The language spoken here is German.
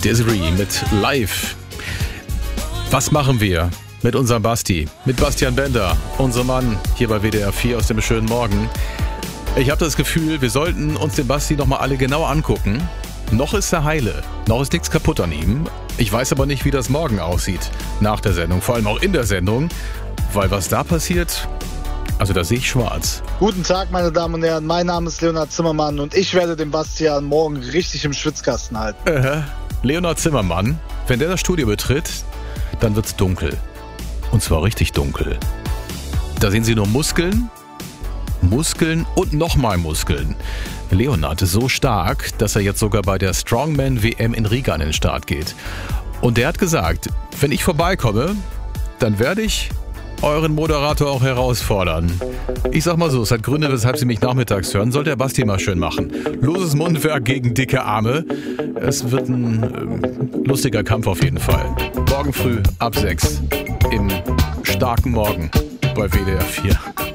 Desiree mit Live. Was machen wir mit unserem Basti? Mit Bastian Bender, unserem Mann hier bei WDR 4 aus dem schönen Morgen. Ich habe das Gefühl, wir sollten uns den Basti nochmal alle genau angucken. Noch ist er heile, noch ist nichts kaputt an ihm. Ich weiß aber nicht, wie das morgen aussieht. Nach der Sendung, vor allem auch in der Sendung. Weil was da passiert, also da sehe ich schwarz. Guten Tag, meine Damen und Herren. Mein Name ist Leonhard Zimmermann und ich werde den Bastian morgen richtig im Schwitzkasten halten. Leonhard Zimmermann, wenn der das Studio betritt, dann wird's dunkel. Und zwar richtig dunkel. Da sehen Sie nur Muskeln und nochmal Muskeln. Leonhard ist so stark, dass er jetzt sogar bei der Strongman WM in Riga an den Start geht. Und der hat gesagt, wenn ich vorbeikomme, dann werde ich euren Moderator auch herausfordern. Ich sag mal so, es hat Gründe, weshalb Sie mich nachmittags hören. Soll der Basti mal schön machen. Loses Mundwerk gegen dicke Arme. Es wird ein lustiger Kampf auf jeden Fall. Morgen früh ab 6 im starken Morgen bei WDR 4.